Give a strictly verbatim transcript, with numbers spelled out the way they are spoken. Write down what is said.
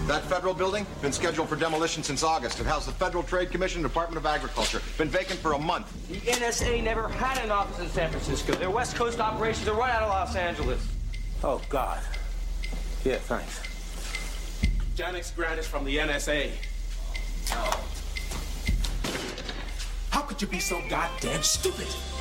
That federal building been scheduled for demolition since August. It housed the Federal Trade Commission, Department of Agriculture. Been vacant for a month. The N S A never had an office in San Francisco. Their West Coast operations are right out of Los Angeles. Oh, God. Yeah, thanks. Janix Grant is from the N S A. How could you be so goddamn stupid?